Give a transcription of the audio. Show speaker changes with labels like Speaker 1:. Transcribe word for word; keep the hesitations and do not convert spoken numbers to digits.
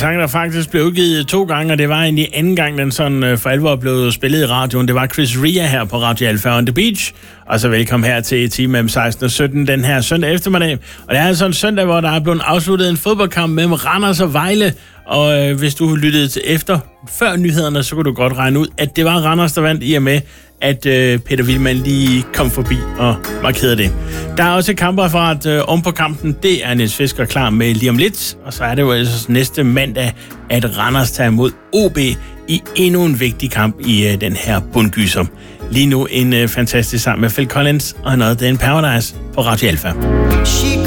Speaker 1: sang, der faktisk blev udgivet to gange, og det var egentlig anden gang, den sådan for alvor blev spillet i radioen. Det var Chris Rea her på Radio Alpha on the Beach. Og så velkommen her til time mellem seksten og sytten den her søndag eftermiddag. Og det er altså en søndag, hvor der er blevet afsluttet en fodboldkamp mellem Randers og Vejle. Og øh, hvis du lyttede til efter før nyhederne, så kunne du godt regne ud, at det var Randers, der vandt, i og med, at øh, Peter Wilman lige kom forbi og markerede det. Der er også et kampreferat øh, om på kampen. Det er Niels Fisker klar med lige om lidt. Og så er det jo altså næste mandag, at Randers tager imod O B i endnu en vigtig kamp i øh, den her bundgyser. Lige nu en øh, fantastisk sang med Phil Collins og noget, det er en Paradise på Radio Alpha.